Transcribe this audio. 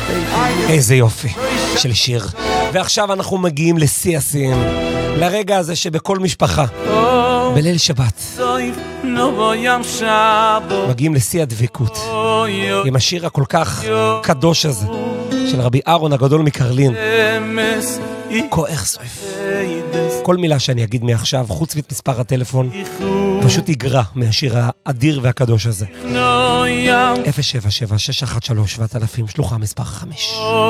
איזה יופי של שיר. ועכשיו אנחנו מגיעים לשיא השיאים, לרגע הזה שבכל משפחה בליל שבת מגיעים לשיא הדבקות עם השיר הכל כך קדוש הזה של רבי אהרון הגדול מקרלין, כוח סויף. כל מילה שאני אגיד מעכשיו חוץ מספר הטלפון פשוט יגרע מהשיר האדיר והקדוש הזה. 077-613-7000 שלוחה מספר 5.